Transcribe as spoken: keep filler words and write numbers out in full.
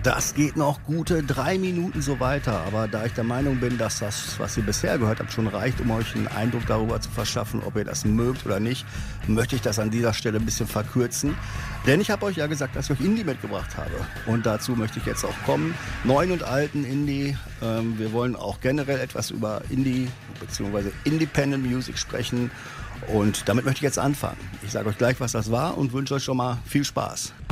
Das geht noch gute drei Minuten so weiter, aber da ich der Meinung bin, dass das, was ihr bisher gehört habt, schon reicht, um euch einen Eindruck darüber zu verschaffen, ob ihr das mögt oder nicht, möchte ich das an dieser Stelle ein bisschen verkürzen. Denn ich habe euch ja gesagt, dass ich euch Indie mitgebracht habe. Und dazu möchte ich jetzt auch kommen. Neuen und alten Indie. Ähm, wir wollen auch generell etwas über Indie bzw. Independent Music sprechen. Und damit möchte ich jetzt anfangen. Ich sage euch gleich, was das war und wünsche euch schon mal viel Spaß.